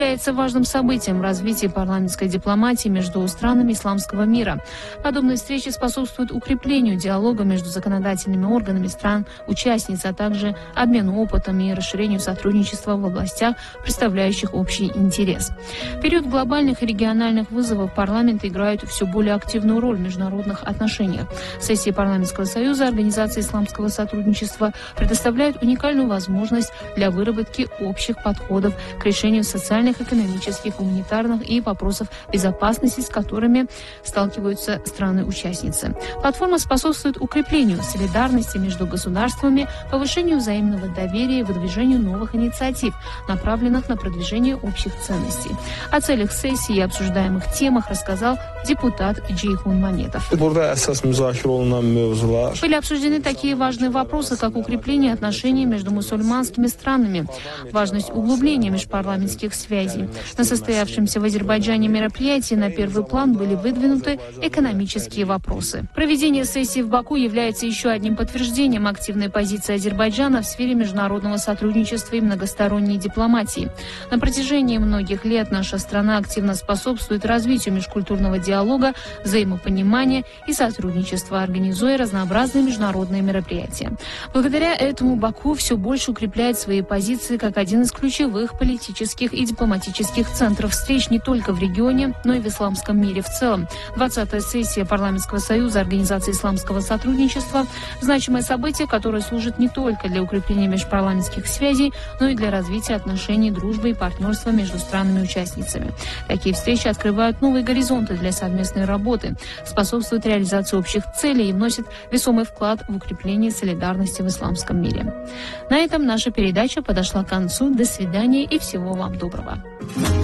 является важным событием в развитии парламентской дипломатии между странами исламского мира. Подобные встречи способствуют укреплению диалога между законодательными органами стран-участниц, а также обмену опытом и расширению сотрудничества в областях, представляющих общий интерес. В период глобальных и региональных вызовов парламенты играют все более активную роль в международных отношениях. Сессии Парламентского союза Организации исламского сотрудничества предоставляют уникальную возможность для выработки общих подходов к решению социальных, экономических, гуманитарных и вопросов безопасности, с которыми сталкиваются страны-участницы. Платформа способствует укреплению солидарности между государствами, повышению взаимного доверия и выдвижению новых инициатив, направленных на продвижение общих ценностей. О целях сессии и обсуждаемых темах рассказал депутат Джейхун Мамедов. Были обсуждены такие важные вопросы, как укрепление отношений между мусульманскими странами, важность углубления межпарламентских связей. На состоявшемся в Азербайджане мероприятии на первый план были выдвинуты экономические вопросы. Проведение сессии в Баку является еще одним подтверждением активной позиции Азербайджана в сфере международного сотрудничества и многосторонней дипломатии. На протяжении многих лет наша страна активно способствует развитию межкультурного диалога, взаимопонимания и сотрудничества, организуя разнообразные международные мероприятия. Благодаря этому Баку все больше укрепляет свои позиции как один из ключевых политических и дипломатических центров встреч не только в регионе, но и в исламском мире в целом. 20-я сессия Парламентского союза Организации исламского сотрудничества – значимое событие, которое служит не только для укрепления межпарламентских связей, но и для развития отношений, дружбы и партнерства между странами-участницами. Такие встречи открывают новые горизонты для совместной работы, способствуют реализации общих целей и вносят весомый вклад в укрепление солидарности в исламском мире. На этом наша передача подошла к концу. До свидания и всего вам доброго.